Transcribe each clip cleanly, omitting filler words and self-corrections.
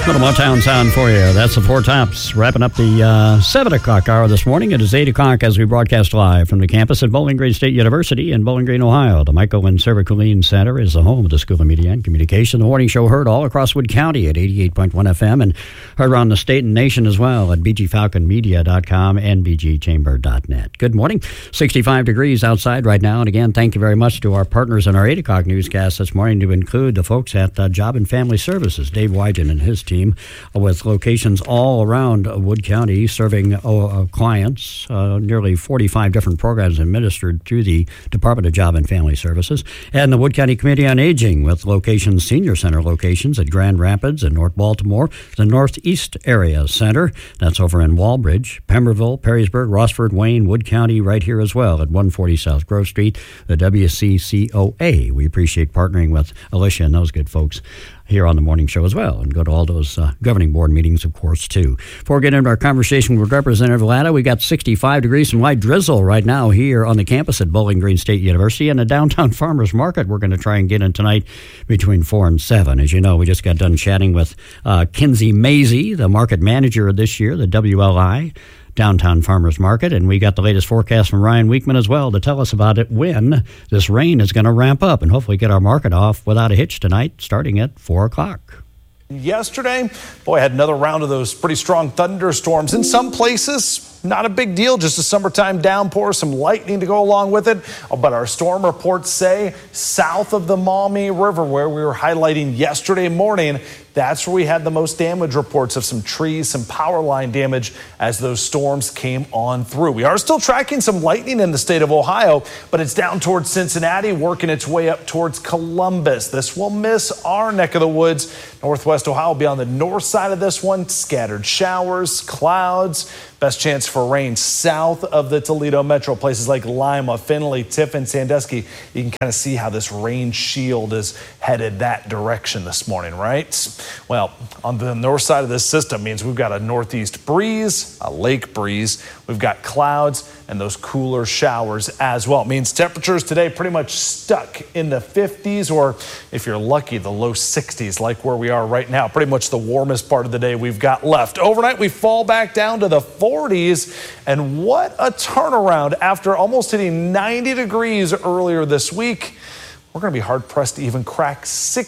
Little Motown sound for you. That's the Four Tops wrapping up the 7 o'clock hour this morning. It is 8 o'clock as we broadcast live from the campus at Bowling Green State University in Bowling Green, Ohio. The Michael and Sarah Colleen Center is the home of the School of Media and Communication. The morning show heard all across Wood County at 88.1 FM and heard around the state and nation as well at bgfalconmedia.com and bgchamber.net. Good morning. 65 degrees outside right now. And again, thank you very much to our partners in our 8 o'clock newscast this morning, to include the folks at Job and Family Services, Dave Wygen and his team, with locations all around Wood County, serving clients, nearly 45 different programs administered through the Department of Job and Family Services, and the Wood County Committee on Aging, with locations, senior center locations at Grand Rapids and North Baltimore, the Northeast Area Center, that's over in Walbridge, Pemberville, Perrysburg, Rossford, Wayne, Wood County, right here as well at 140 South Grove Street, the WCCOA. We appreciate partnering with Alicia and those good folks here on the morning show as well, and go to all those governing board meetings, of course, too. Before we get into our conversation with Representative Latta, we got 65 degrees and light drizzle right now here on the campus at Bowling Green State University, and the downtown farmers market we're going to try and get in tonight between 4 and 7. As you know, we just got done chatting with Kinsey Mazie, the market manager of this year, the WLI Downtown Farmers Market, and we got the latest forecast from Ryan Weekman as well to tell us about it, when this rain is going to ramp up and hopefully get our market off without a hitch tonight, starting at 4 o'clock. Yesterday, boy, I had another round of those pretty strong thunderstorms. In some places, not a big deal, just a summertime downpour, some lightning to go along with it. But our storm reports say south of the Maumee River, where we were highlighting yesterday morning, that's where we had the most damage reports of some trees, some power line damage as those storms came on through. We are still tracking some lightning in the state of Ohio, but it's down towards Cincinnati, working its way up towards Columbus. This will miss our neck of the woods. Northwest Ohio will be on the north side of this one. Scattered showers, clouds. Best chance for rain south of the Toledo metro, places like Lima, Findlay, Tiffin, Sandusky. You can kind of see how this rain shield is headed that direction this morning, right? Well, on the north side of this system means we've got a northeast breeze, a lake breeze. We've got clouds and those cooler showers as well. It means temperatures today pretty much stuck in the 50s, or if you're lucky, the low 60s, like where we are right now. Pretty much the warmest part of the day we've got left. Overnight, we fall back down to the 40s, and what a turnaround after almost hitting 90 degrees earlier this week. We're going to be hard-pressed to even crack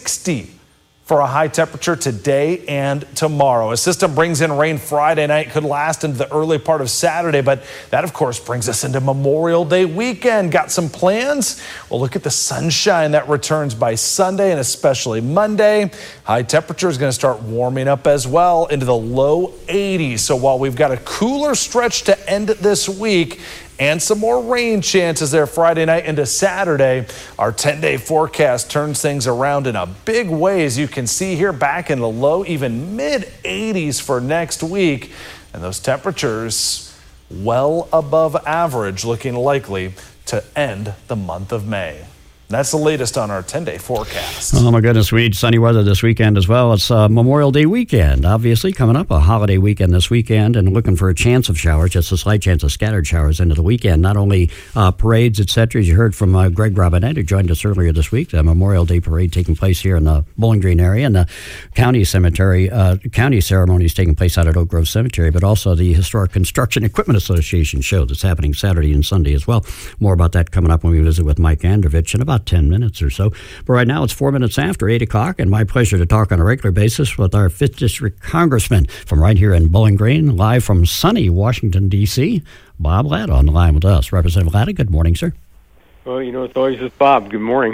60 for a high temperature today and tomorrow. A system brings in rain Friday night, could last into the early part of Saturday, but that, of course, brings us into Memorial Day weekend. Got some plans? Well, look at the sunshine that returns by Sunday and especially Monday. High temperature is going to start warming up as well into the low 80s. So while we've got a cooler stretch to end this week, and some more rain chances there Friday night into Saturday, our 10-day forecast turns things around in a big way, as you can see here, back in the low, even mid-80s for next week. And those temperatures well above average, looking likely to end the month of May. That's the latest on our 10-day forecast. Oh, my goodness. We need sunny weather this weekend as well. It's Memorial Day weekend, obviously, coming up, a holiday weekend this weekend, and looking for a chance of showers, just a slight chance of scattered showers into the weekend. Not only parades, et cetera, as you heard from Greg Robinette, who joined us earlier this week, the Memorial Day parade taking place here in the Bowling Green area, and the county cemetery, county ceremonies taking place out at Oak Grove Cemetery, but also the Historic Construction Equipment Association show that's happening Saturday and Sunday as well. More about that coming up when we visit with Mike Androvich in about 10 minutes or so. But right now, it's 4 minutes after 8 o'clock, and my pleasure to talk on a regular basis with our 5th District Congressman from right here in Bowling Green, live from sunny Washington, D.C., Bob Latta on the line with us. Representative Latta, good morning, sir. Well, you know, it's always just Bob. Good morning.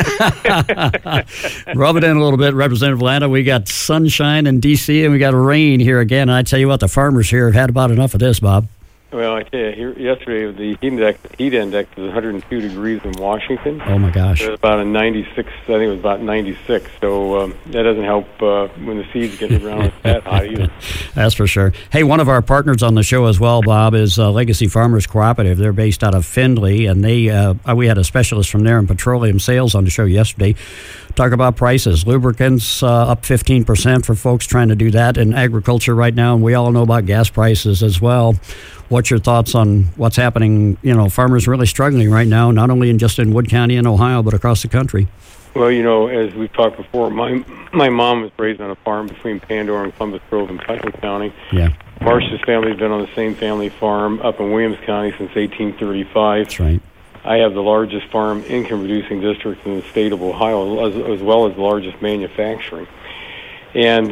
Rub it in a little bit, Representative Latta. We got sunshine in D.C., and we got rain here again. And I tell you what, the farmers here have had about enough of this, Bob. Well, I tell you, here, yesterday the heat index was 102 degrees in Washington. Oh, my gosh. It was about a 96, I think it was about 96. So that doesn't help when the seeds get around that hot either. That's for sure. Hey, one of our partners on the show as well, Bob, is Legacy Farmers Cooperative. They're based out of Findlay, and we had a specialist from there in petroleum sales on the show yesterday. Talk about prices. Lubricants up 15% for folks trying to do that in agriculture right now, and we all know about gas prices as well. What's your thoughts on what's happening? You know, farmers really struggling right now, not only just in Wood County and Ohio, but across the country. Well, as we've talked before, my mom was raised on a farm between Pandora and Columbus Grove in Putnam County. Yeah. Marsh's family's been on the same family farm up in Williams County since 1835. That's right. I have the largest farm income-producing district in the state of Ohio, as well as the largest manufacturing. And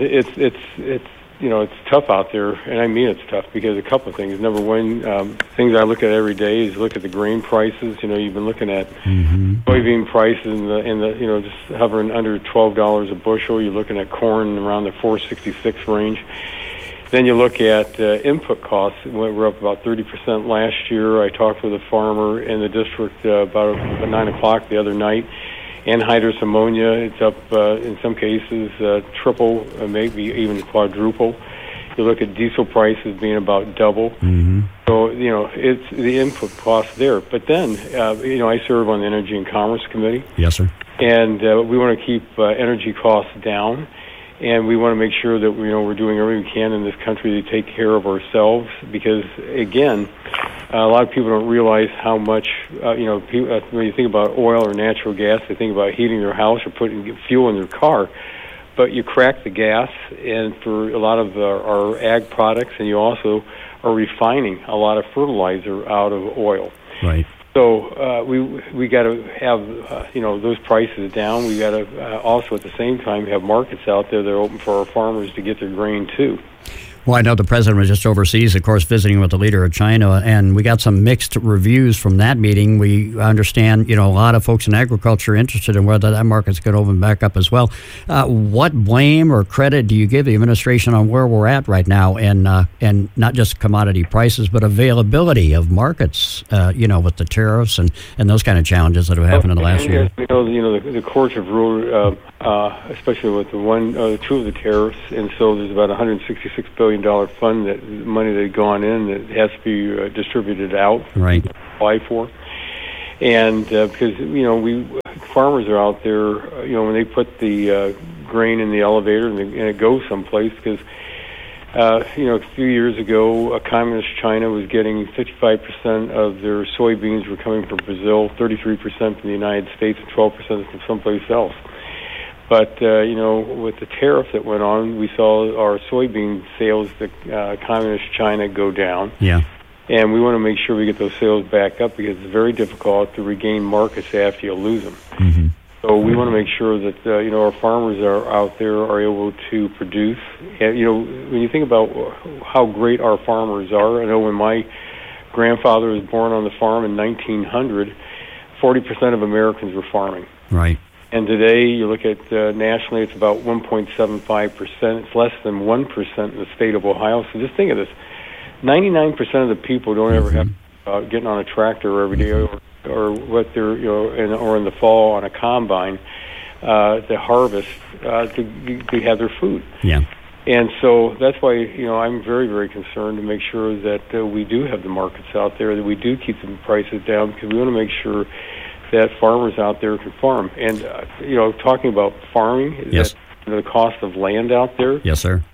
it's tough out there, and I mean it's tough because a couple of things. Number one, things I look at every day is look at the grain prices. You've been looking at soybean prices and the just hovering under $12 a bushel. You're looking at corn around the $4.66 range. Then you look at input costs. We're up about 30% last year. I talked with a farmer in the district about 9 o'clock the other night. Anhydrous ammonia, it's up in some cases triple, maybe even quadruple. You look at diesel prices being about double. So, it's the input cost there. But then, I serve on the Energy and Commerce Committee. Yes, sir. And we want to keep energy costs down. And we want to make sure that we're doing everything we can in this country to take care of ourselves. Because, again, a lot of people don't realize how much, when you think about oil or natural gas, they think about heating their house or putting fuel in their car. But you crack the gas, and for a lot of our ag products, and you also are refining a lot of fertilizer out of oil. Right. So we got to have those prices down. We got to also at the same time have markets out there that are open for our farmers to get their grain too. Well, I know the president was just overseas, of course, visiting with the leader of China, and we got some mixed reviews from that meeting. We understand, a lot of folks in agriculture are interested in whether that market's going to open back up as well. What blame or credit do you give the administration on where we're at right now, and not just commodity prices, but availability of markets, with the tariffs and those kind of challenges that have happened in the last year? The courts have ruled, especially with two of the tariffs, and so there's about $166 billion fund, that money that had gone in that has to be distributed out, right? Apply for, and because farmers are out there, when they put the grain in the elevator and it goes someplace, because a few years ago, communist China was getting 55% of their soybeans were coming from Brazil, 33% from the United States, and 12% from someplace else. But, with the tariff that went on, we saw our soybean sales to communist China go down. Yeah. And we want to make sure we get those sales back up because it's very difficult to regain markets after you lose them. Mm-hmm. So we want to make sure that, our farmers are out there are able to produce. And, when you think about how great our farmers are, I know when my grandfather was born on the farm in 1900, 40% of Americans were farming. Right. And today, you look at nationally, it's about 1.75%. It's less than 1% in the state of Ohio. So just think of this: 99% of the people don't ever have getting on a tractor every day, or what they're or in the fall on a combine to harvest to have their food. Yeah. And so that's why I'm very, very concerned to make sure that we do have the markets out there, that we do keep the prices down, because we want to make sure that farmers out there can farm. And, talking about farming, yes, the cost of land out there. Yes, sir.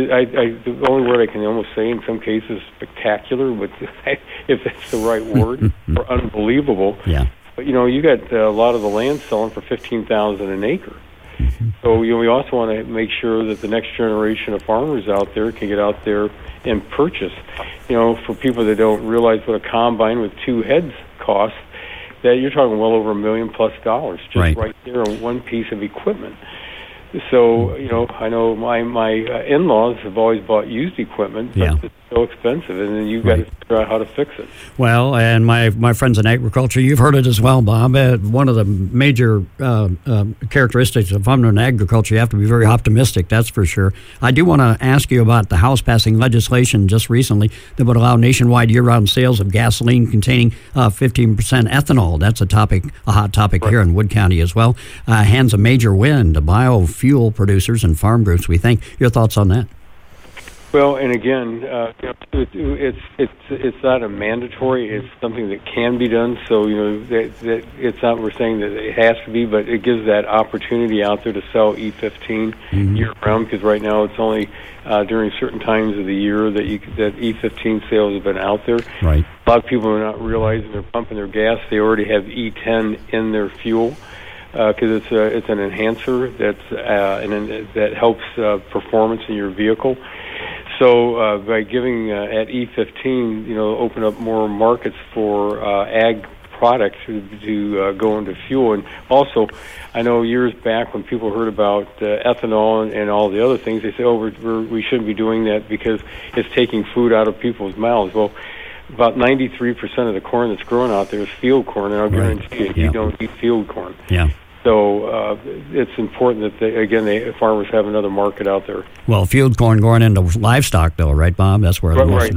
The only word I can almost say in some cases spectacular, but if that's the right word, or unbelievable. Yeah. But, you got a lot of the land selling for $15,000 an acre. Mm-hmm. So, we also want to make sure that the next generation of farmers out there can get out there and purchase. For people that don't realize what a combine with two heads costs, that you're talking well over $1 million+ just right there on one piece of equipment. So, I know my in-laws have always bought used equipment, but it's so expensive, and then you've got to figure out how to fix it. Well, and my friends in agriculture, you've heard it as well, Bob. One of the major characteristics of farming and agriculture, you have to be very optimistic, that's for sure. I do want to ask you about the House passing legislation just recently that would allow nationwide year-round sales of gasoline containing 15% ethanol. That's a hot topic here in Wood County as well. Hands a major win to biofuel producers and farm groups, we think. Your thoughts on that? Well, and again, it's not a mandatory. It's something that can be done. So that it's not we're saying that it has to be, but it gives that opportunity out there to sell E15 year round. Because right now it's only during certain times of the year that E15 sales have been out there. Right. A lot of people are not realizing they're pumping their gas. They already have E10 in their fuel. because it's an enhancer that helps performance in your vehicle. So by giving at E15, open up more markets for ag products to go into fuel. And also, I know years back when people heard about ethanol and all the other things, they said, we shouldn't be doing that because it's taking food out of people's mouths. Well, about 93% of the corn that's growing out there is field corn, and I'll guarantee you don't eat field corn. Yeah. So it's important that, farmers have another market out there. Well, field corn going into livestock, though, right, Bob? That's where right.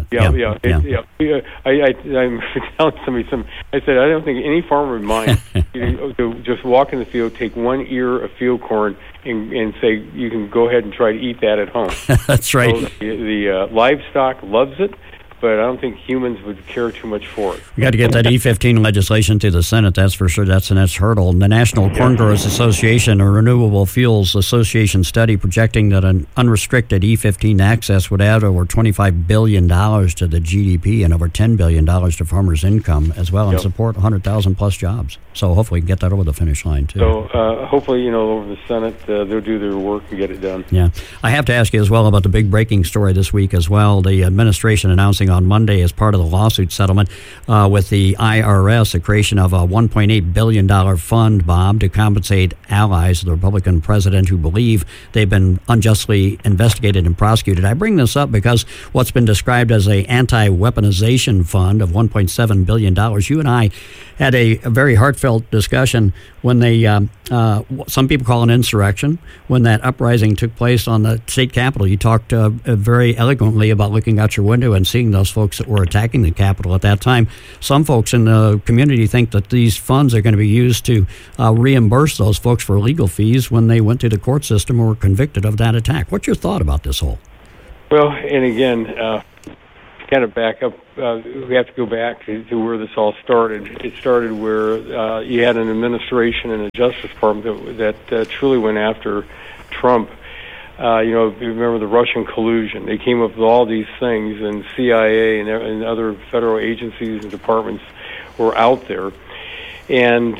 I'm telling somebody I said, I don't think any farmer would mind to just walk in the field, take 1 ear of field corn, and say, you can go ahead and try to eat that at home. That's right. So the livestock loves it, but I don't think humans would care too much for it. We got to get that E15 legislation to the Senate, that's for sure. That's the next hurdle. And the National Corn Growers Association, a Renewable Fuels Association study projecting that an unrestricted E15 access would add over $25 billion to the GDP and over $10 billion to farmers' income as well, and support 100,000 plus jobs. So hopefully we can get that over the finish line, too. So hopefully, over the Senate, they'll do their work and get it done. Yeah. I have to ask you as well about the big breaking story this week as well. The administration announcing on Monday as part of the lawsuit settlement with the IRS, the creation of a $1.8 billion fund, Bob, to compensate allies of the Republican president who believe they've been unjustly investigated and prosecuted. I bring this up because what's been described as an anti-weaponization fund of $1.7 billion, you and I had a very heartfelt discussion when they, some people call it an insurrection, when that uprising took place on the state capitol. You talked very eloquently about looking out your window and seeing those folks that were attacking the Capitol at that time. Some folks in the community think that these funds are going to be used to reimburse those folks for legal fees when they went to the court system or were convicted of that attack. What's your thought about this whole? Well, and again, kind of back up, we have to go back to where this all started. It started where you had an administration and a Justice Department that truly went after Trump. You remember the Russian collusion. They came up with all these things, and CIA and other federal agencies and departments were out there. And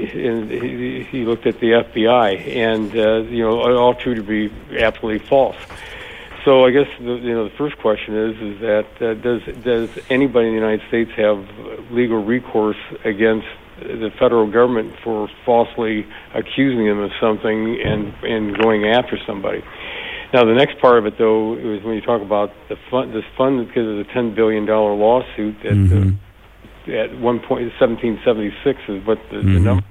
he looked at the FBI, and all proved to be absolutely false. So I guess the first question is that does anybody in the United States have legal recourse against the federal government for falsely accusing them of something and going after somebody? Now, the next part of it, though, is when you talk about this fund, because of the $10 billion lawsuit at one point, 1776 is what the number.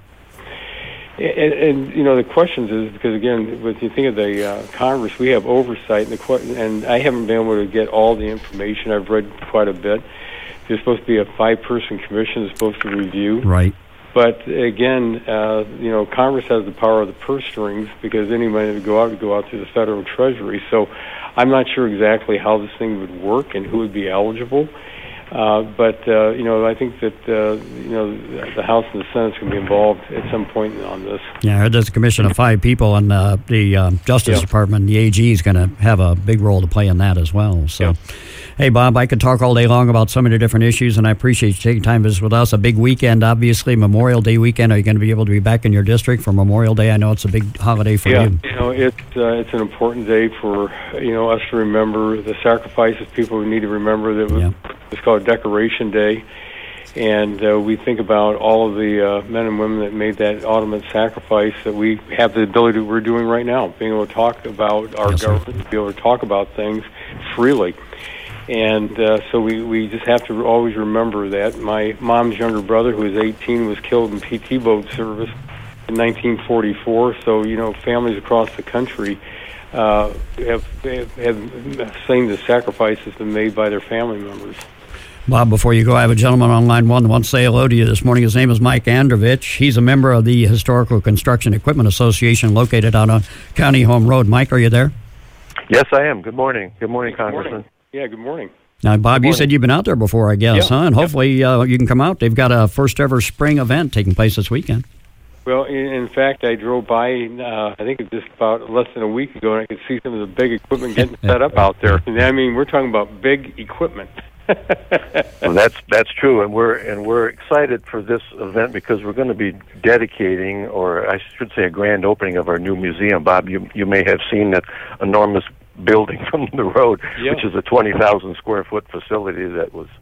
And the questions is because, again, when you think of the Congress, we have oversight, and I haven't been able to get all the information. I've read quite a bit. There's supposed to be a 5-person commission that's supposed to review. Right. But again, Congress has the power of the purse strings because any money that would go out to the federal treasury. So I'm not sure exactly how this thing would work and who would be eligible. But I think that the House and the Senate can be involved at some point on this. Yeah, I heard there's a commission of 5 people, and the Justice Department, the AG, is going to have a big role to play in that as well. So, hey, Bob, I could talk all day long about so many different issues, and I appreciate you taking time to visit with us. A big weekend, obviously, Memorial Day weekend. Are you going to be able to be back in your district for Memorial Day? I know it's a big holiday for you. Yeah, it's an important day for us to remember the sacrifices people need to remember. It's called Decoration Day, and we think about all of the men and women that made that ultimate sacrifice that we have the ability we're doing right now, being able to talk about our government, be able to talk about things freely. And so we just have to always remember that. My mom's younger brother, who was 18, was killed in PT boat service in 1944. So, families across the country have seen the sacrifices been made by their family members. Bob, before you go, I have a gentleman on line one that wants to say hello to you this morning. His name is Mike Androvich. He's a member of the Historical Construction Equipment Association located on County Home Road. Mike, are you there? Yes, I am. Good morning. Good morning, Congressman. Yeah, good morning. Now, Bob, you said you've been out there before, I guess, huh? And hopefully you can come out. They've got a first-ever spring event taking place this weekend. Well, in fact, I drove by, I think it was just about less than a week ago, and I could see some of the big equipment getting set up out there. And I mean, we're talking about big equipment. Well, that's true, and we're excited for this event because we're going to be dedicating, or I should say, a grand opening of our new museum. Bob, you may have seen that enormous building from the road, which is a 20,000 square foot facility that was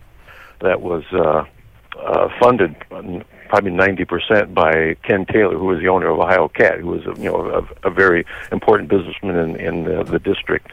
funded probably 90% by Ken Taylor, who was the owner of Ohio Cat, who was a very important businessman in the district.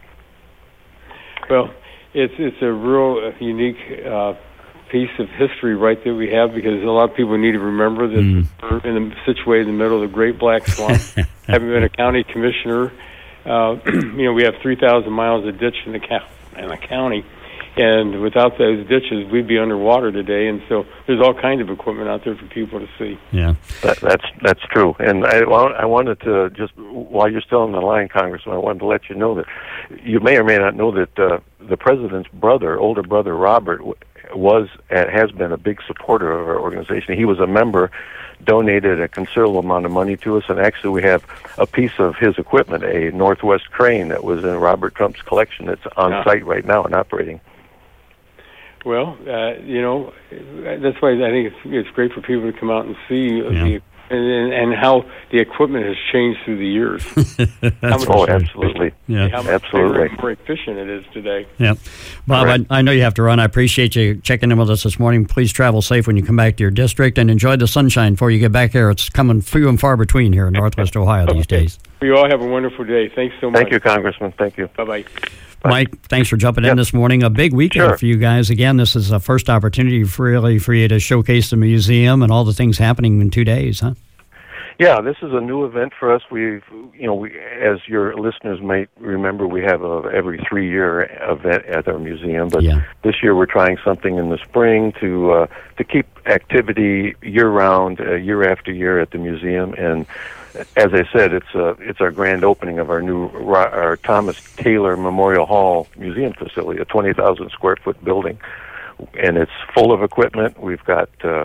Well, it's a real unique piece of history, right, that we have, because a lot of people need to remember that we're situated in the middle of the Great Black Swamp. Having been a county commissioner, we have 3,000 miles of ditch in the county, and without those ditches, we'd be underwater today. And so there's all kinds of equipment out there for people to see. Yeah, that's true. And I wanted to just, while you're still on the line, Congressman, I wanted to let you know that you may or may not know that the president's older brother Robert, has been a big supporter of our organization. He was a member, donated a considerable amount of money to us, and actually we have a piece of his equipment, a Northwest crane that was in Robert Trump's collection that's on site right now and operating. Well, that's why I think it's great for people to come out and see and how the equipment has changed through the years. Absolutely. Yeah, how much absolutely more efficient it is today. Yeah. Bob, I know you have to run. I appreciate you checking in with us this morning. Please travel safe when you come back to your district, and enjoy the sunshine before you get back here. It's coming few and far between here in Northwest Ohio these days. You all have a wonderful day. Thanks so much. Thank you, Congressman. Thank you. Bye-bye. Mike, thanks for jumping in this morning. A big weekend for you guys. Again, this is a first opportunity for you to showcase the museum and all the things happening in 2 days, huh? Yeah, this is a new event for us. We, as your listeners might remember, we have every 3-year event at our museum. But this year we're trying something in the spring to keep activity year-round, year after year at the museum. And as I said, it's our grand opening of our Thomas Taylor Memorial Hall Museum facility, a 20,000 square foot building, and it's full of equipment. We've got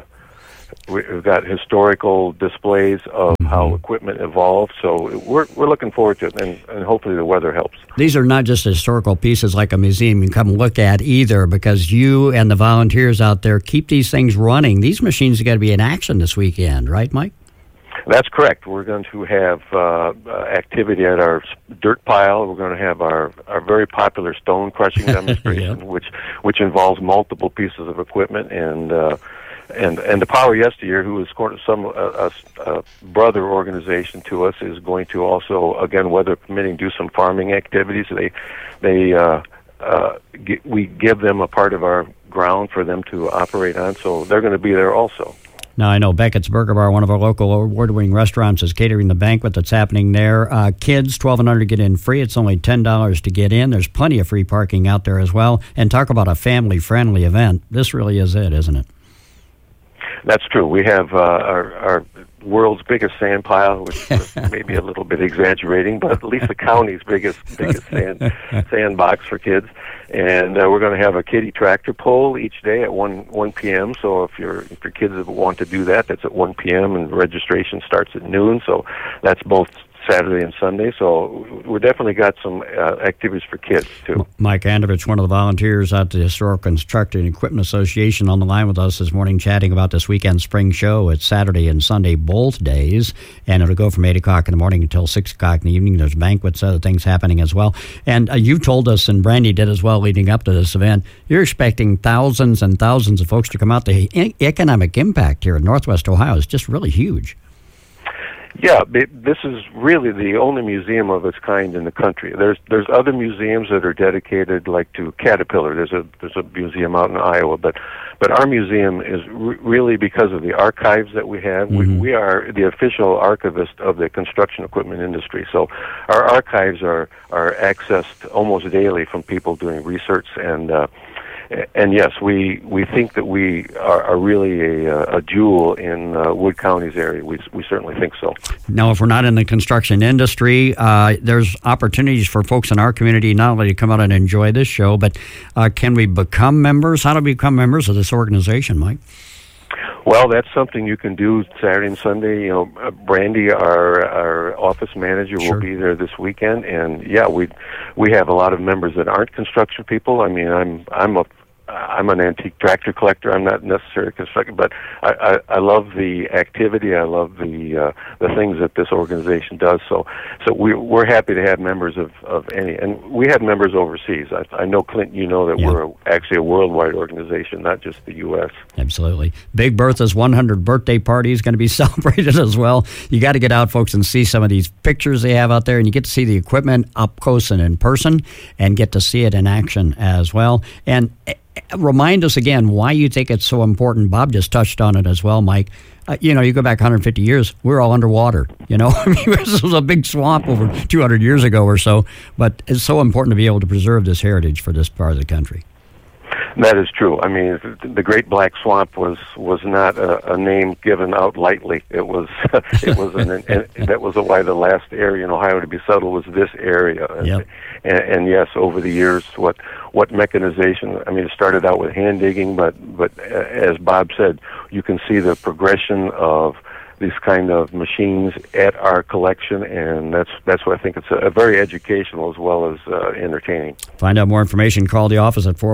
historical displays of how equipment evolved, so we're looking forward to it, and hopefully the weather helps. These are not just historical pieces like a museum you can come look at either, because you and the volunteers out there keep these things running. These machines have got to be in action this weekend, right, Mike? That's correct. We're going to have activity at our dirt pile. We're going to have our very popular stone crushing demonstration, which involves multiple pieces of equipment, and the Power Yesteryear, who is a brother organization to us, is going to also, again, weather permitting, do some farming activities. We give them a part of our ground for them to operate on, so they're going to be there also. Now, I know Beckett's Burger Bar, one of our local award-winning restaurants, is catering the banquet that's happening there. Kids, 12 and under, get in free. It's only $10 to get in. There's plenty of free parking out there as well. And talk about a family-friendly event. This really is it, isn't it? That's true. We have our world's biggest sand pile, which may be a little bit exaggerating, but at least the county's biggest sand box for kids. And we're going to have a kiddie tractor pull each day at 1 p.m. So if your kids want to do that, that's at 1 p.m. and registration starts at noon. So that's both Saturday and Sunday, so we definitely got some activities for kids, too. Mike Androvich, one of the volunteers at the Historical Construction Equipment Association, on the line with us this morning chatting about this weekend spring show. It's Saturday and Sunday both days, and it'll go from 8 o'clock in the morning until 6 o'clock in the evening. There's banquets, other things happening as well. And you told us, and Brandy did as well leading up to this event, you're expecting thousands and thousands of folks to come out. The economic impact here in Northwest Ohio is just really huge. Yeah, this is really the only museum of its kind in the country. There's other museums that are dedicated, like to Caterpillar. There's a museum out in Iowa, but our museum is really because of the archives that we have. We are the official archivist of the construction equipment industry. So our archives are accessed almost daily from people doing research, and yes, we think that we are really a jewel in Wood County's area. We certainly think so. Now, if we're not in the construction industry, there's opportunities for folks in our community not only to come out and enjoy this show, but can we become members? How do we become members of this organization, Mike? Well, that's something you can do Saturday and Sunday. Brandy, our office manager, will be there this weekend, and we have a lot of members that aren't construction people. I mean, I'm I'm an antique tractor collector. I'm not necessarily a constructor, but I love the activity. I love the things that this organization does. So we're happy to have members of any, and we have members overseas. I know, Clint, you know that we're actually a worldwide organization, not just the U.S. Absolutely. Big Bertha's 100th birthday party is going to be celebrated as well. You got to get out, folks, and see some of these pictures they have out there, and you get to see the equipment up close and in person and get to see it in action as well. And remind us again why you think it's so important. Bob just touched on it as well, Mike. You go back 150 years, we're all underwater. This was a big swamp over 200 years ago or so, but it's so important to be able to preserve this heritage for this part of the country. That is true. I mean, the Great Black Swamp was not a name given out lightly. It was that was why the last area in Ohio to be settled was this area. And yes, over the years, what mechanization? I mean, it started out with hand digging, but as Bob said, you can see the progression of these kind of machines at our collection, and that's why I think it's a very educational as well as entertaining. Find out more information. Call the office at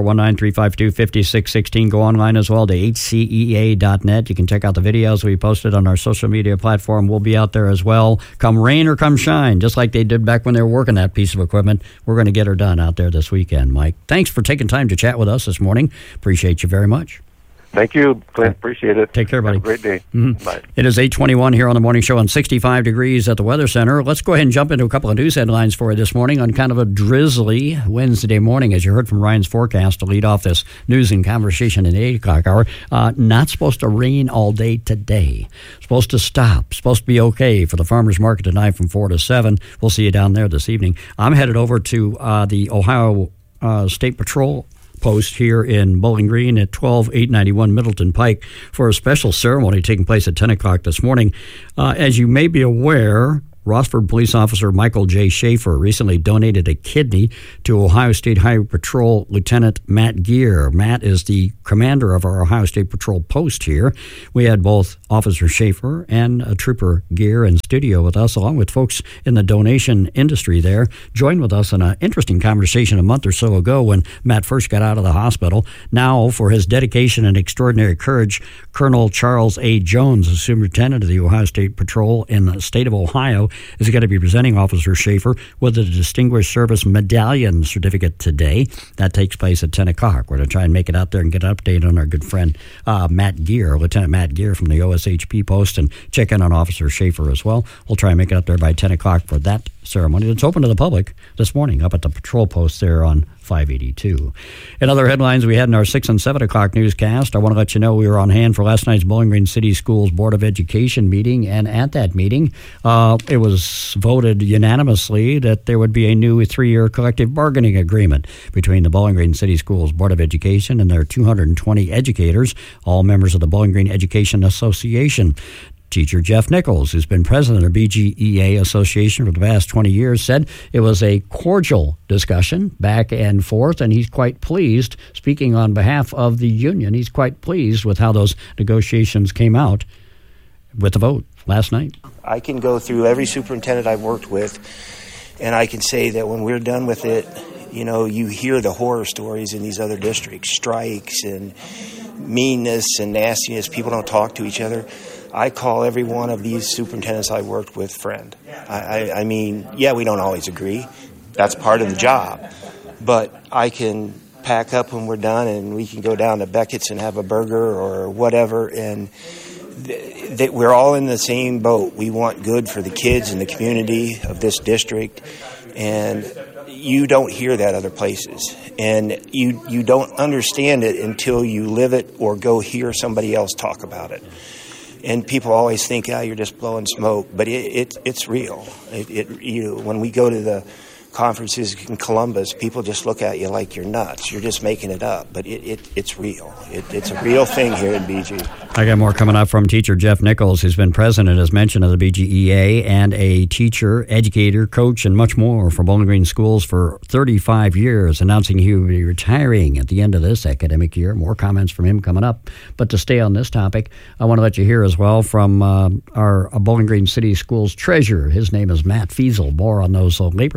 419-352-5616. Go online as well to hcea.net. You can check out the videos we posted on our social media platform. We'll be out there as well, come rain or come shine, just like they did back when they were working that piece of equipment. We're going to get her done out there this weekend, Mike. Thanks for taking time to chat with us this morning. Appreciate you very much. Thank you, Clint. Appreciate it. Take care, buddy. Have a great day. Mm-hmm. Bye. It is 8:21 here on the Morning Show and 65 degrees at the Weather Center. Let's go ahead and jump into a couple of news headlines for you this morning on kind of a drizzly Wednesday morning, as you heard from Ryan's forecast to lead off this news and conversation in the 8 o'clock hour. Not supposed to rain all day today. Supposed to stop. Supposed to be okay for the farmers market tonight from 4 to 7. We'll see you down there this evening. I'm headed over to the Ohio State Patrol post here in Bowling Green at 12891 Middleton Pike for a special ceremony taking place at 10 o'clock this morning. As you may be aware, Rossford Police Officer Michael J. Schaefer recently donated a kidney to Ohio State Highway Patrol Lieutenant Matt Gear. Matt is the commander of our Ohio State Patrol post here. We had both Officer Schaefer and Trooper Gear in studio with us, along with folks in the donation industry there. Joined with us in an interesting conversation a month or so ago when Matt first got out of the hospital. Now, for his dedication and extraordinary courage, Colonel Charles A. Jones, the Superintendent of the Ohio State Patrol in the state of Ohio, is going to be presenting Officer Schaefer with a Distinguished Service Medallion certificate today. That takes place at 10 o'clock. We're going to try and make it out there and get an update on our good friend Matt Gear, Lieutenant Matt Gear from the OSHP post, and check in on Officer Schaefer as well. We'll try and make it up there by 10 o'clock for that ceremony. It's open to the public this morning up at the patrol post there on 582. In other headlines we had in our 6 and 7 o'clock newscast, I want to let you know we were on hand for last night's Bowling Green City Schools Board of Education meeting, and at that meeting, it was voted unanimously that there would be a new 3-year collective bargaining agreement between the Bowling Green City Schools Board of Education and their 220 educators, all members of the Bowling Green Education Association. Teacher Jeff Nichols, who's been president of BGEA Association for the past 20 years, said it was a cordial discussion back and forth, and he's quite pleased, speaking on behalf of the union, he's quite pleased with how those negotiations came out with the vote last night. I can go through every superintendent I've worked with, and I can say that when we're done with it, you hear the horror stories in these other districts, strikes and meanness and nastiness, people don't talk to each other. I call every one of these superintendents I worked with friend. I mean, we don't always agree. That's part of the job. But I can pack up when we're done and we can go down to Beckett's and have a burger or whatever, and we're all in the same boat. We want good for the kids and the community of this district, and you don't hear that other places. And you don't understand it until you live it or go hear somebody else talk about it. And people always think, you're just blowing smoke, but it's real. When we go to the conferences in Columbus, people just look at you like you're nuts. You're just making it up, but it's real. It's a real thing here in BG. I got more coming up from teacher Jeff Nichols, who's been president, as mentioned, of the BGEA, and a teacher, educator, coach, and much more for Bowling Green Schools for 35 years, announcing he will be retiring at the end of this academic year. More comments from him coming up. But to stay on this topic, I want to let you hear as well from our Bowling Green City Schools treasurer. His name is Matt Fiesel. More on those labor negotiations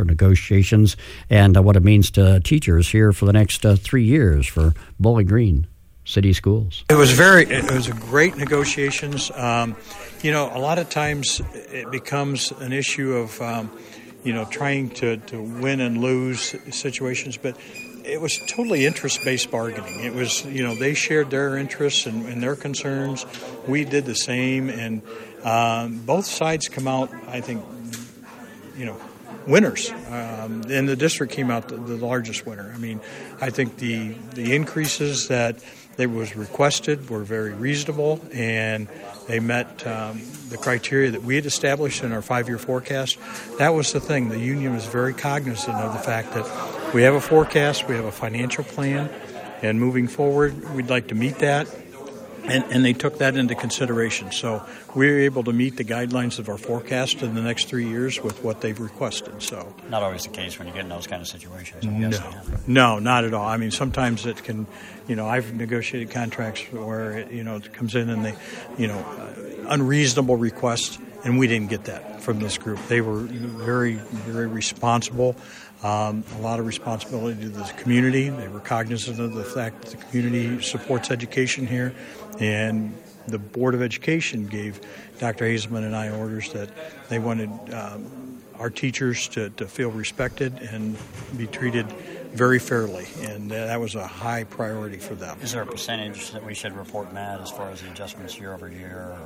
negotiations and what it means to teachers here for the next 3 years for Bowling Green City Schools. It was a great negotiations. A lot of times it becomes an issue of, trying to win and lose situations, but it was totally interest-based bargaining. It was, they shared their interests and their concerns. We did the same, and both sides come out, I think, winners. And the district came out the largest winner. I mean, I think the increases that was requested were very reasonable, and they met the criteria that we had established in our 5-year forecast. That was the thing. The union was very cognizant of the fact that we have a forecast, we have a financial plan, and moving forward, we'd like to meet that. And they took that into consideration. So we were able to meet the guidelines of our forecast in the next 3 years with what they've requested. So not always the case when you get in those kind of situations. No, not at all. I mean, sometimes it can, I've negotiated contracts where, it comes in and they, unreasonable requests, and we didn't get that from this group. They were very, very responsible. A lot of responsibility to the community. They were cognizant of the fact that the community supports education here, and the Board of Education gave Dr. Hazelman and I orders that they wanted our teachers to feel respected and be treated very fairly, and that was a high priority for them. Is there a percentage that we should report, Matt, as far as the adjustments year over year?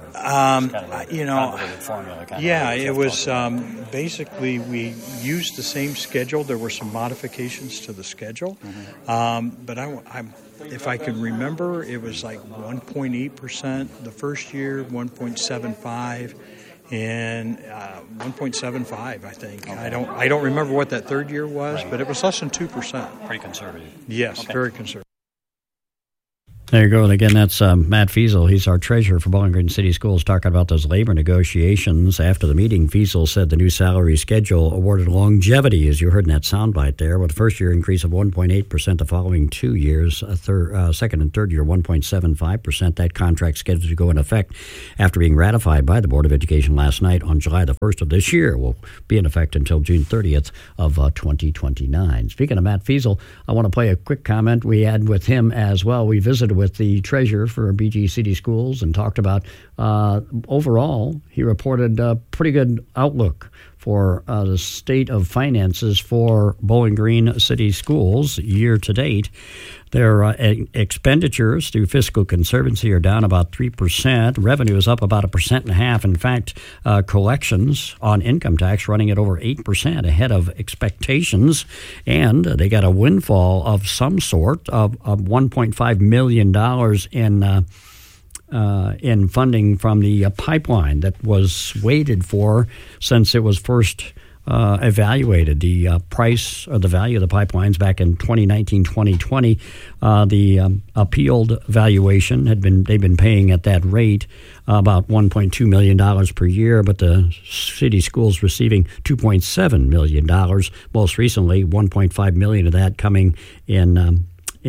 It was basically we used the same schedule. There were some modifications to the schedule, but if I can remember, it was like 1.8% the first year, 1.75%. And 1.75, I think. Okay. I don't remember what that third year was, but it was less than 2%. Pretty conservative. Yes, okay. Very conservative. There you go. And again, that's Matt Feasel. He's our treasurer for Bowling Green City Schools, talking about those labor negotiations. After the meeting, Feasel said the new salary schedule awarded longevity, as you heard in that soundbite there, with a first-year increase of 1.8% the following 2 years, second and third year 1.75%. That contract scheduled to go into effect after being ratified by the Board of Education last night on July the 1st of this year. Will be in effect until June 30th of 2029. Speaking of Matt Feasel, I want to play a quick comment we had with him as well. We visited with the treasurer for BG City Schools and talked about overall, he reported a pretty good outlook for the state of finances for Bowling Green City Schools year to date. Their expenditures through fiscal conservancy are down about 3%. Revenue is up about 1.5%. In fact, collections on income tax running at over 8% ahead of expectations. And they got a windfall of some sort of $1.5 million in funding from the pipeline that was waited for since it was first evaluated. The price or the value of the pipelines back in 2019-2020, the appealed valuation they've been paying at that rate about $1.2 million per year, but the city schools receiving $2.7 million. Most recently, $1.5 million of that coming in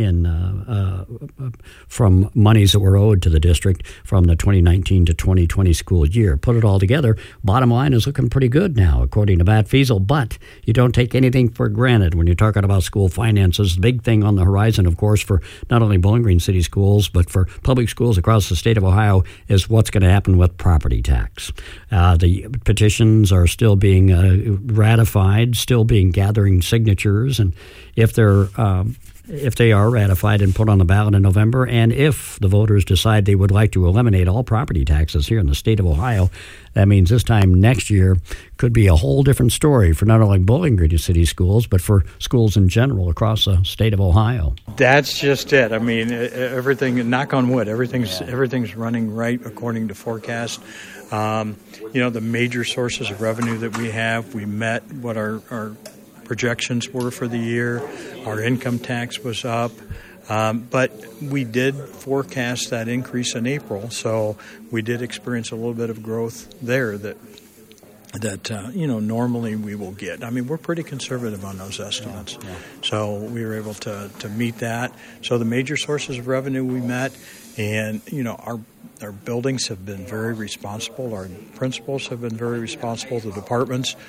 from monies that were owed to the district from the 2019 to 2020 school year. Put it all together, bottom line is looking pretty good now, according to Matt Feasel, but you don't take anything for granted when you're talking about school finances. The big thing on the horizon, of course, for not only Bowling Green City Schools, but for public schools across the state of Ohio is what's going to happen with property tax. The petitions are still being ratified, still being gathering signatures, and if they are ratified and put on the ballot in November, and if the voters decide they would like to eliminate all property taxes here in the state of Ohio, that means this time next year could be a whole different story for not only Bowling Green City Schools, but for schools in general across the state of Ohio. That's just it. I mean, everything, knock on wood, everything's running right according to forecast. The major sources of revenue that we met what our projections were for the year. Our income tax was up, but we did forecast that increase in April, so we did experience a little bit of growth there that normally we will get. I mean, we're pretty conservative on those estimates, so we were able to meet that. So the major sources of revenue we met, and our buildings have been very responsible. Our principals have been very responsible. The departments.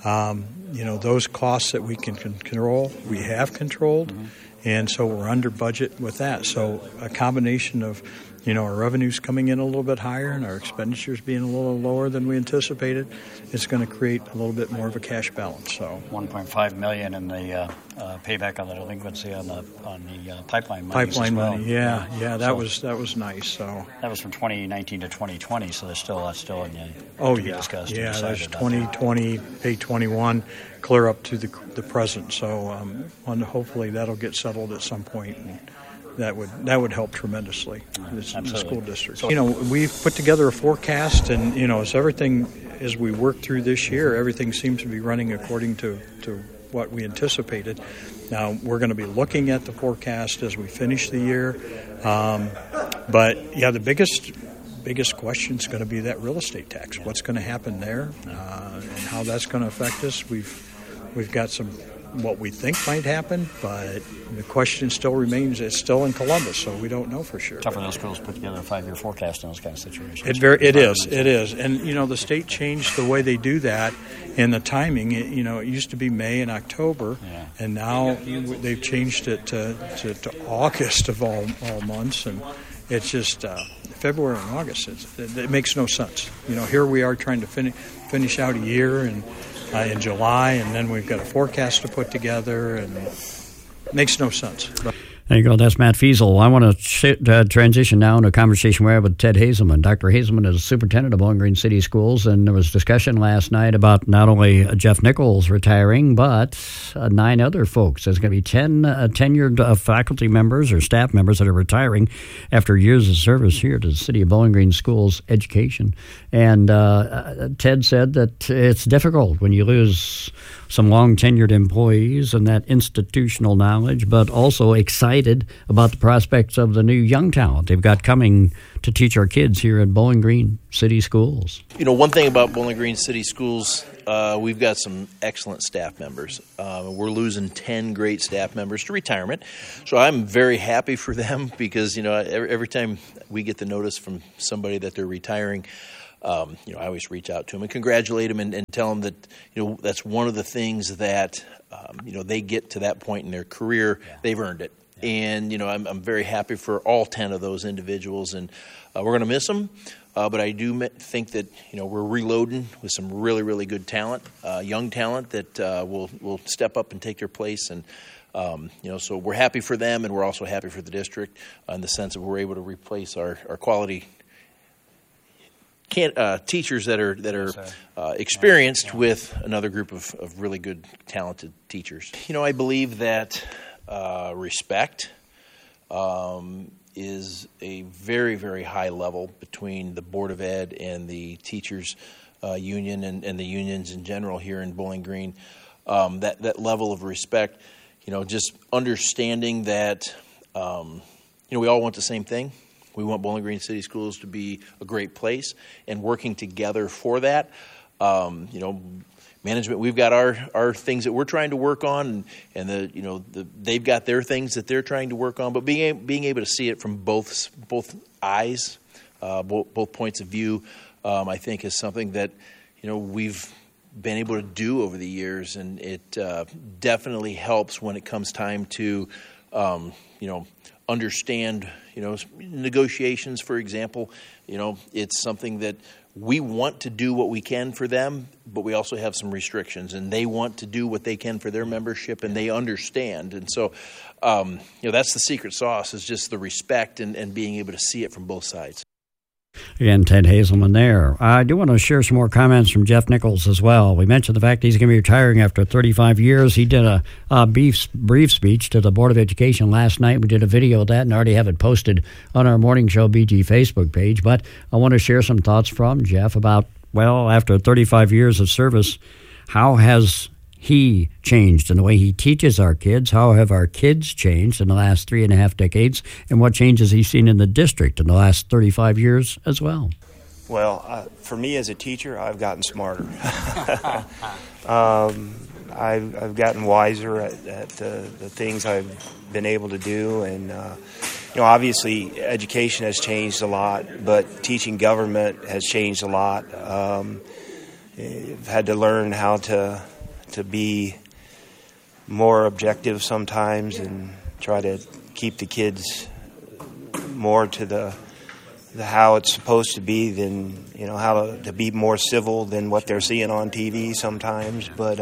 Those costs that we can control, we have controlled, and so we're under budget with that. So a combination of, our revenues coming in a little bit higher and our expenditures being a little lower than we anticipated, it's going to create a little bit more of a cash balance. So $1.5 million in the payback on the delinquency on the pipeline money. Pipeline money, yeah, that was nice. So that was from 2019 to 2020. So there's still in the to be discussed. Yeah, there's 2020, pay 21, clear up to the present. So hopefully that'll get settled at some point. And that would help tremendously in the school district. We've put together a forecast, and as we work through this year, everything seems to be running according to what we anticipated. Now we're going to be looking at the forecast as we finish the year, the biggest question is going to be that real estate tax. What's going to happen there, and how that's going to affect us? We've got some what we think might happen, but the question still remains. It's still in Columbus, so we don't know for sure. Tough for those schools to put together a 5-year forecast in those kind of situations. It is. And, the state changed the way they do that and the timing. It used to be May and October, and now they've changed it to August of all months, and it's just February and August. It makes no sense. Here we are trying to finish out a year and in July, and then we've got a forecast to put together, and it makes no sense. There you go. That's Matt Feasel. I want to transition now into a conversation we had with Ted Hazelman. Dr. Hazelman is superintendent of Bowling Green City Schools, and there was discussion last night about not only Jeff Nichols retiring, but 9 other folks. There's going to be 10 tenured faculty members or staff members that are retiring after years of service here to the City of Bowling Green Schools education. And Ted said that it's difficult when you lose some long-tenured employees and that institutional knowledge, but also excited about the prospects of the new young talent they've got coming to teach our kids here at Bowling Green City Schools. One thing about Bowling Green City Schools, we've got some excellent staff members. We're losing 10 great staff members to retirement, so I'm very happy for them because, every time we get the notice from somebody that they're retiring, I always reach out to them and congratulate them and tell them that, that's one of the things that, they get to that point in their career. Yeah. They've earned it. Yeah. And, I'm very happy for all 10 of those individuals, and we're going to miss them. But I do think that, we're reloading with some really, really good talent, young talent that will step up and take their place. And, so we're happy for them, and we're also happy for the district in the sense that we're able to replace our quality teachers that are experienced with another group of really good, talented teachers. I believe that respect is a very, very high level between the Board of Ed and the teachers union and the unions in general here in Bowling Green. That level of respect, just understanding that, we all want the same thing. We want Bowling Green City Schools to be a great place, and working together for that. Management, we've got our things that we're trying to work on, and they've got their things that they're trying to work on. But being able to see it from both eyes, both points of view, I think is something that we've been able to do over the years, and it definitely helps when it comes time to understand, negotiations, for example. It's something that we want to do what we can for them, but we also have some restrictions, and they want to do what they can for their membership, and they understand. And so, that's the secret sauce, is just the respect and being able to see it from both sides. Again, Ted Hazelman there. I do want to share some more comments from Jeff Nichols as well. We mentioned the fact he's going to be retiring after 35 years. He did a brief speech to the Board of Education last night. We did a video of that and already have it posted on our Morning Show BG Facebook page. But I want to share some thoughts from Jeff about, after 35 years of service, how has he changed in the way he teaches our kids? How have our kids changed in the last 3.5 decades? And what changes he's seen in the district in the last 35 years as well? Well, for me as a teacher, I've gotten smarter. I've gotten wiser at the things I've been able to do. And, obviously education has changed a lot, but teaching government has changed a lot. I've had to learn how to to be more objective sometimes and try to keep the kids more to the how it's supposed to be than, how to be more civil than what they're seeing on TV sometimes. But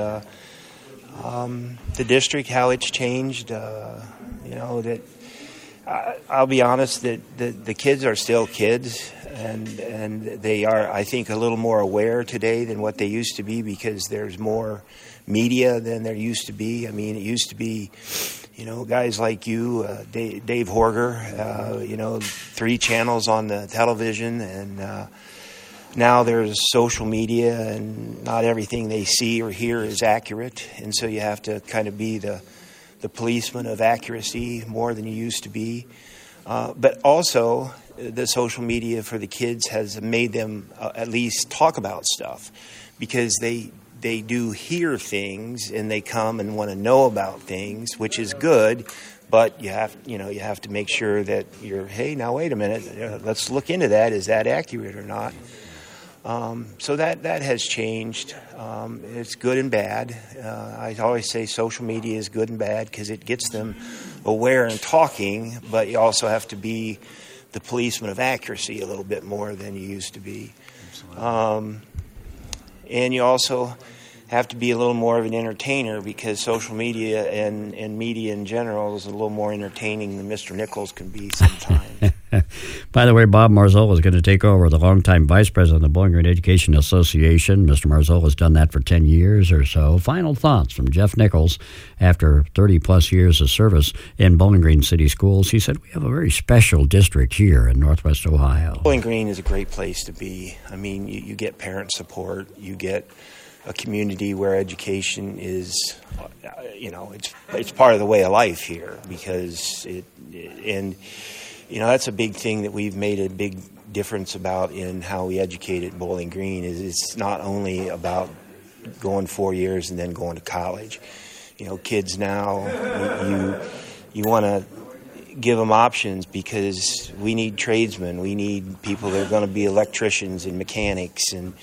the district, how it's changed, that I'll be honest that the kids are still kids, and they are, I think, a little more aware today than what they used to be because there's more media than there used to be. I mean, it used to be, guys like you, Dave Horger, 3 channels on the television, and now there's social media, and not everything they see or hear is accurate, and so you have to kind of be the policeman of accuracy more than you used to be. But also, the social media for the kids has made them at least talk about stuff, because they do hear things and they come and want to know about things, which is good. But you have to make sure that hey, now wait a minute, let's look into that. Is that accurate or not? So that has changed. It's good and bad. I always say social media is good and bad because it gets them aware and talking, but you also have to be the policeman of accuracy a little bit more than you used to be. And you also have to be a little more of an entertainer, because social media and media in general is a little more entertaining than Mr. Nichols can be sometimes. By the way, Bob Marzola is going to take over, the longtime vice president of the Bowling Green Education Association. Mr. Marzola has done that for 10 years or so. Final thoughts from Jeff Nichols after 30-plus years of service in Bowling Green City Schools. He said, we have a very special district here in Northwest Ohio. Bowling Green is a great place to be. I mean, you get parent support. You get a community where education is, it's part of the way of life here, because that's a big thing that we've made a big difference about in how we educate at Bowling Green. Is it's not only about going 4 years and then going to college. Kids now, you want to give them options, because we need tradesmen. We need people that are going to be electricians and mechanics and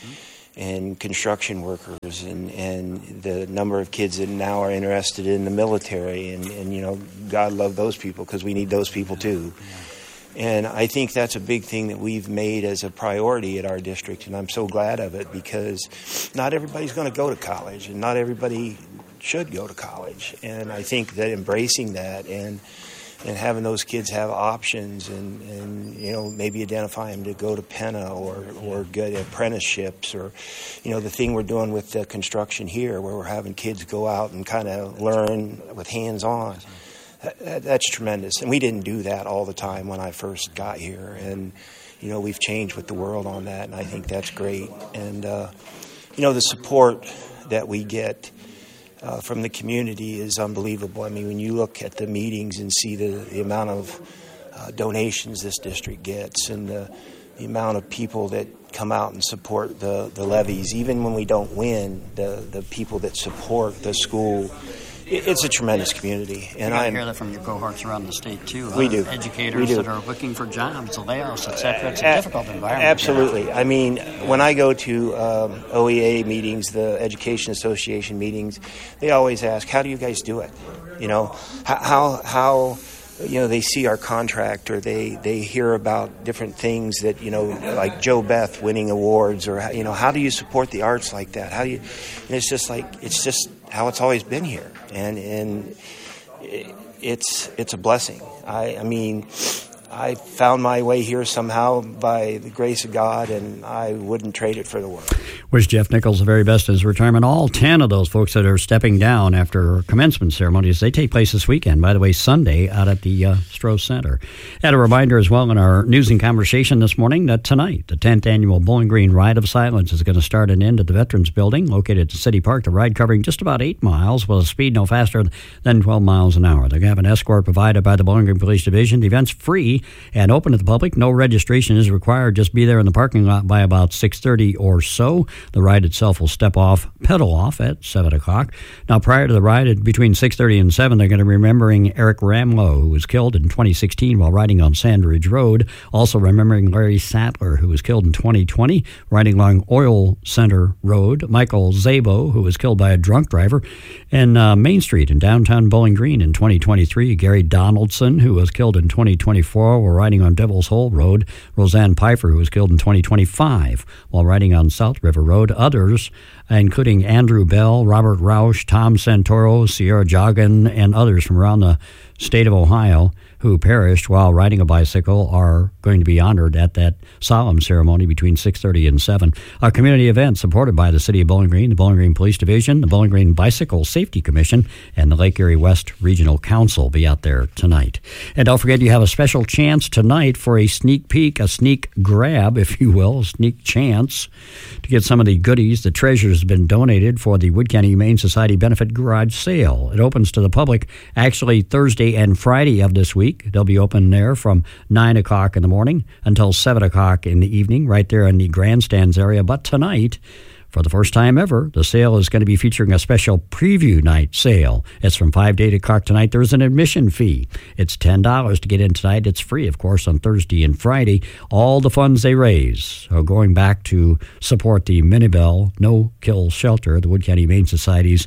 construction workers, and the number of kids that now are interested in the military, and God love those people, because we need those people too. And I think that's a big thing that we've made as a priority at our district, and I'm so glad of it, because not everybody's going to go to college, and not everybody should go to college. And I think that embracing that and having those kids have options, and maybe identify them to go to Penna or get apprenticeships, or the thing we're doing with the construction here, where we're having kids go out and kind of learn with hands-on. That's tremendous, and we didn't do that all the time when I first got here, and we've changed with the world on that, and I think that's great. And the support that we get from the community is unbelievable. I mean, when you look at the meetings and see the amount of donations this district gets, and the amount of people that come out and support the levies, even when we don't win, the people that support the school, it's a tremendous community. And I hear that from your cohorts around the state too. We do. Educators that are looking for jobs, the layoffs, etc. It's a difficult environment. Absolutely. I mean, when I go to OEA meetings, the Education Association meetings, they always ask, "How do you guys do it?" How they see our contract, or they hear about different things that, like Joe Beth winning awards, or how do you support the arts like that? How do you? And it's just how it's always been here, and it's a blessing. I mean, I found my way here somehow by the grace of God, and I wouldn't trade it for the world. Wish Jeff Nichols the very best in his retirement. All 10 of those folks that are stepping down after commencement ceremonies, they take place this weekend, by the way, Sunday, out at the Stroh Center. And a reminder as well in our news and conversation this morning that tonight, the 10th annual Bowling Green Ride of Silence is going to start and end at the Veterans Building, located at City Park. The ride covering just about 8 miles with a speed no faster than 12 miles an hour. They're going to have an escort provided by the Bowling Green Police Division. The event's free free and open to the public. No registration is required. Just be there in the parking lot by about 6:30 or so. The ride itself will pedal off at 7 o'clock. Now, prior to the ride, between 6:30 and 7, they're going to be remembering Eric Ramlow, who was killed in 2016 while riding on Sandridge Road. Also remembering Larry Sattler, who was killed in 2020 riding along Oil Center Road. Michael Szabo, who was killed by a drunk driver in Main Street in downtown Bowling Green in 2023. Gary Donaldson, who was killed in 2024 while riding on Devil's Hole Road. Roseanne Pfeiffer, who was killed in 2025 while riding on South River Road. Others, including Andrew Bell, Robert Rausch, Tom Santoro, Sierra Joggin, and others from around the state of Ohio who perished while riding a bicycle, are going to be honored at that solemn ceremony between 6:30 and 7. A community event supported by the City of Bowling Green, the Bowling Green Police Division, the Bowling Green Bicycle Safety Commission, and the Lake Erie West Regional Council will be out there tonight. And don't forget, you have a special chance tonight for a sneak peek, a sneak grab, if you will, a sneak chance to get some of the goodies, the treasures have been donated for the Wood County Humane Society Benefit Garage Sale. It opens to the public actually Thursday and Friday of this week. They'll be open there from 9 o'clock in the morning until 7 o'clock in the evening, right there in the grandstands area. But tonight, for the first time ever, the sale is going to be featuring a special preview night sale. It's from 5 to 8 o'clock tonight. There's an admission fee. It's $10 to get in tonight. It's free, of course, on Thursday and Friday. All the funds they raise are going back to support the Minibel No-Kill Shelter. The Wood County Humane Society's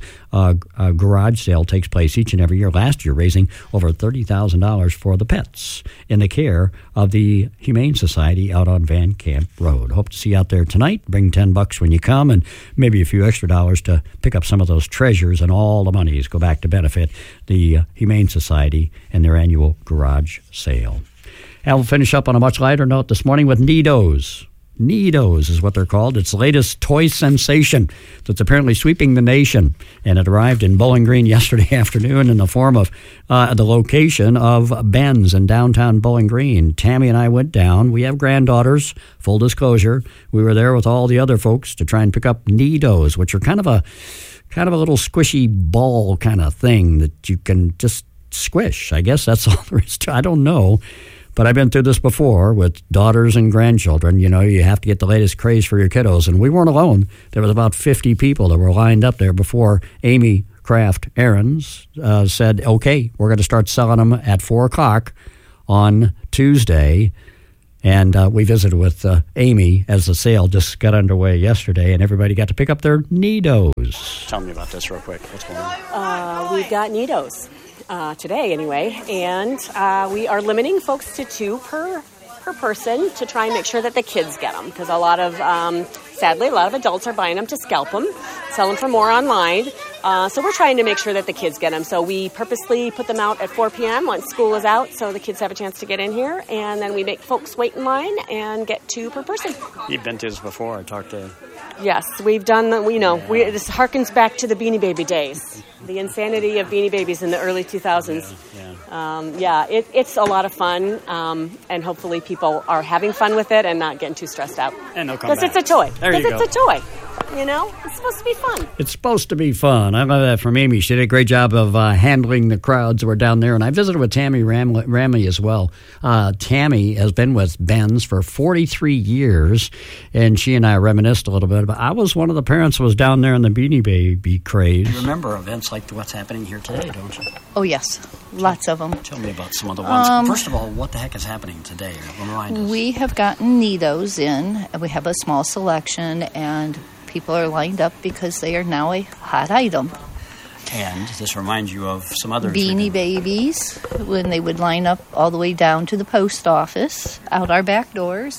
garage sale takes place each and every year. Last year, raising over $30,000 for the pets in the care of the Humane Society out on Van Camp Road. Hope to see you out there tonight. Bring $10 when you come, and maybe a few extra dollars to pick up some of those treasures, and all the monies go back to benefit the Humane Society and their annual garage sale. And we'll finish up on a much lighter note this morning with Nidos. Nidos is what they're called. It's the latest toy sensation that's apparently sweeping the nation, and it arrived in Bowling Green yesterday afternoon in the form of the location of Ben's in downtown Bowling Green. Tammy and I went down. We have granddaughters, full disclosure. We were there with all the other folks to try and pick up Nidos, which are kind of a little squishy ball kind of thing that you can just squish. I guess that's all there is to it. I don't know. But I've been through this before with daughters and grandchildren. You know, you have to get the latest craze for your kiddos. And we weren't alone. There was about 50 people that were lined up there before Amy Kraft Aarons said, okay, we're going to start selling them at 4 o'clock on Tuesday. And we visited with Amy as the sale just got underway yesterday, and everybody got to pick up their Nidos. Tell me about this real quick. What's going on? We've got Nidos. Today anyway, and we are limiting folks to 2 per person to try and make sure that the kids get them, because sadly, a lot of adults are buying them to scalp them, sell them for more online, so we're trying to make sure that the kids get them. So we purposely put them out at 4 p.m. once school is out, so the kids have a chance to get in here, and then we make folks wait in line and get 2 per person. You've been to this before. I talked to... Yes, we've done this harkens back to the Beanie Baby days, the insanity of Beanie Babies in the early 2000s. It's a lot of fun, and hopefully people are having fun with it and not getting too stressed out. And they'll come back. Because it's a toy. There you go. It's a toy. You know, it's supposed to be fun. It's supposed to be fun. I love that from Amy. She did a great job of handling the crowds that were down there. And I visited with Tammy Ramley as well. Tammy has been with Ben's for 43 years, and she and I reminisced a little bit. But I was one of the parents who was down there in the Beanie Baby craze. You remember events like what's happening here today, don't you? Oh, yes. Lots of them. Tell me about some of the ones. First of all, what the heck is happening today? Remind us. We have gotten Nidos in. We have a small selection, and people are lined up because they are now a hot item. And this reminds you of some other Beanie Babies, when they would line up all the way down to the post office, out our back doors.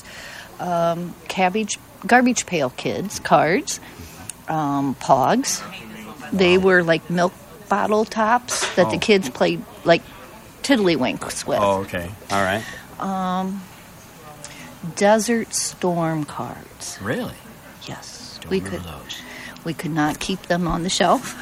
Garbage Pail Kids cards, Pogs. They were like milk bottle tops that the kids played like tiddlywinks with. Oh, okay. All right. Desert Storm cards. Really? Yes. Don't we remember could. Those. We could not keep them on the shelf.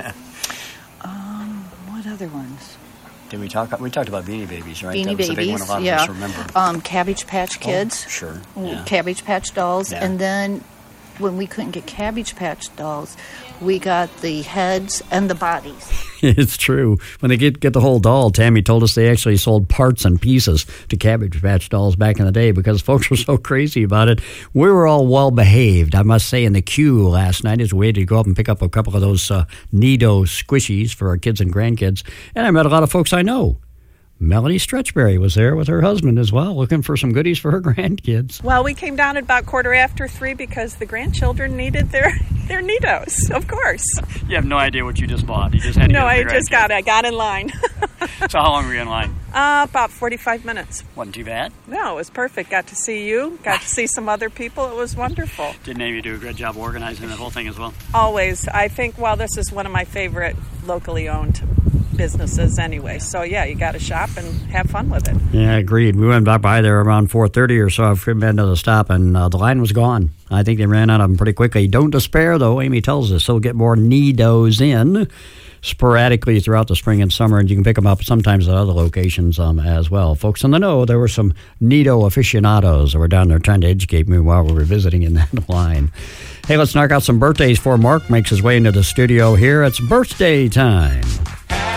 What other ones? Did we talk? We talked about Beanie Babies, right? Beanie that was Babies, a big one a lot of us remember. Cabbage Patch Kids. Oh, sure. Yeah. Cabbage Patch Dolls, yeah. and then when we couldn't get Cabbage Patch dolls, we got the heads and the bodies. It's true. When they get the whole doll, Tammy told us they actually sold parts and pieces to Cabbage Patch dolls back in the day because folks were so crazy about it. We were all well behaved, I must say, in the queue last night as we had to go up and pick up a couple of those Nido squishies for our kids and grandkids. And I met a lot of folks I know. Melanie Stretchberry was there with her husband as well, looking for some goodies for her grandkids. Well, we came down at about 3:15 because the grandchildren needed their Nidos, of course. You have no idea what you just bought. You just had to No, I just got it. I got in line. So how long were you in line? About 45 minutes. Wasn't too bad? No, it was perfect. Got to see you. Got to see some other people. It was wonderful. Didn't Amy do a good job organizing that whole thing as well? Always. I think, this is one of my favorite locally owned businesses anyway. So, yeah, you got to shop and have fun with it. Yeah, agreed. We went back by there around 4:30 or so. I've been to the stop, and the line was gone. I think they ran out of them pretty quickly. Don't despair, though. Amy tells us they'll get more Nidos in sporadically throughout the spring and summer, and you can pick them up sometimes at other locations as well. Folks in the know, there were some Nido aficionados that were down there trying to educate me while we were visiting in that line. Hey, let's knock out some birthdays before Mark makes his way into the studio here. It's birthday time.